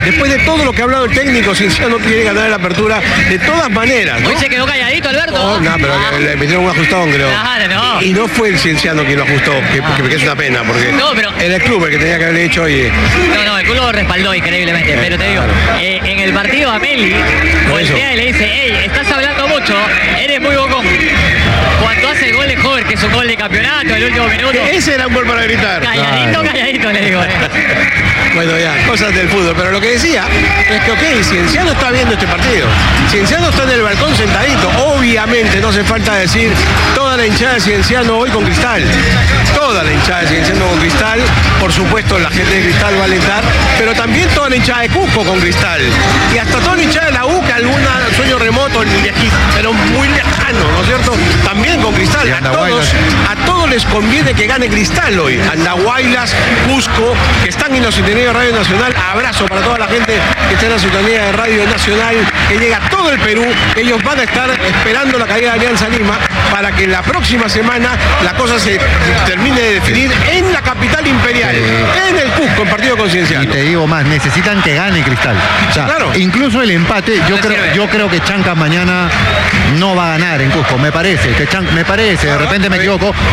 Después de todo lo que ha hablado el técnico, Cienciano quiere ganar la apertura de todas maneras, ¿no? Hoy se quedó calladito, Alberto. No, pero le metieron un ajustón, creo. Claro, no. Y no fue el Cienciano quien lo ajustó, que es una pena, porque No, pero- era el club el que tenía que haberle hecho, oye. No, el club lo respaldó increíblemente. Pero te digo, en el partido a Meli voltea y le dice, hey, estás hablando mucho, eres muy bocón. Cuando hace el gol de Hover, que es un gol de campeonato, el último minuto. Ese era un gol para gritar. Calladito, le digo. Bueno, ya, cosas del fútbol. Pero lo que decía es que, ok, Cienciano está viendo este partido. Cienciano está en el balcón sentadito. Obviamente, no hace falta decir toda la hinchada de Cienciano hoy con Cristal. Toda la hinchada de Cienciano con Cristal. Por supuesto, la gente de Cristal va a alentar. Pero también toda la hinchada de Cusco con Cristal. Y hasta toda la hinchada de la U, que alguna sueño remoto, pero muy lejano, ¿no es cierto? También con Cristal. A todos les conviene que gane Cristal hoy. Andahuaylas, Cusco, que están en la sintonía de Radio Nacional. Abrazo para toda la gente que está en la sintonía de Radio Nacional, que llega a todo el Perú. Ellos van a estar esperando la caída de Alianza Lima para que la próxima semana la cosa se termine de definir en la capital imperial, en el Cusco, en partido con Cienciano. Y te digo más, necesitan que gane Cristal. O sea, claro. Incluso el empate, yo creo que Chancas mañana no va a ganar en Cusco, me parece, de repente me equivoco.